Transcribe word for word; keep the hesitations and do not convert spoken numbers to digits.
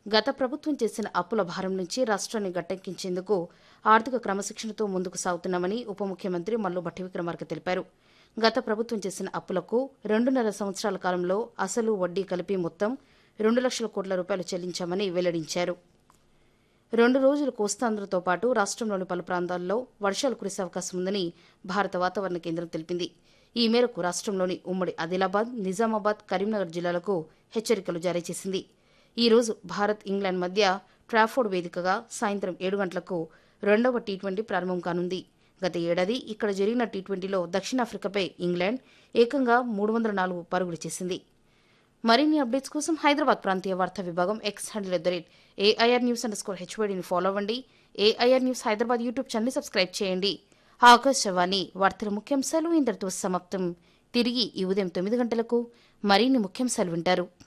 గత ప్రభుత్వం చేసిన అప్పుల భారం నుంచి రాష్ట్రాన్ని గట్టెక్కించేందుకు ఆర్థిక క్రమశిక్షణతో ముందుకు సాగుతున్నామని ఉప ముఖ్యమంత్రి మల్లు భట్టి విక్రమార్క తెలిపారు. గత ప్రభుత్వం చేసిన అప్పులకు రెండున్నర సంవత్సరాల కాలంలో అసలు వడ్డీ కలిపి మొత్తం రెండు లక్షల కోట్ల రూపాయలు చెల్లించామని వెల్లడించారు. రెండు రోజులు కోస్తాంధ్రతో పాటు రాష్ట్రంలోని పలు ప్రాంతాల్లో వర్షాలు కురిసే అవకాశం ఉందని భారత వాతావరణ కేంద్రం తెలిపింది. ఈ మేరకు రాష్ట్రంలోని ఉమ్మడి ఆదిలాబాద్, నిజామాబాద్, కరీంనగర్ జిల్లాలకు హెచ్చరికలు జారీ చేసింది. ఈ రోజు భారత్, ఇంగ్లాండ్ మధ్య ట్రాఫోర్డ్ వేదికగా సాయంత్రం ఏడు గంటలకు రెండవ టీ ట్వంటీ ప్రారంభం కానుంది. గత ఏడాది ఇక్కడ జరిగిన టీ ట్వంటీలో దక్షిణాఫ్రికాపై ఇంగ్లాండ్ ఏకంగా మూడు వందల నాలుగు పరుగులు చేసింది. మరిన్ని అప్డేట్స్ కోసం హైదరాబాద్ ప్రాంతీయ వార్తా విభాగం X handle at the rate AIR news under score హెచ్వైడీని follow అవ్వండి. AIR news Hyderabad YouTube channel subscribe చేయండి. ఆకాశవాణి వార్తల ముఖ్యాంశాలు ఇంతటితో సమాప్తం. తిరిగి ఈ ఉదయం తొమ్మిది గంటలకు మరిన్ని ముఖ్యాంశాలు వింటారు.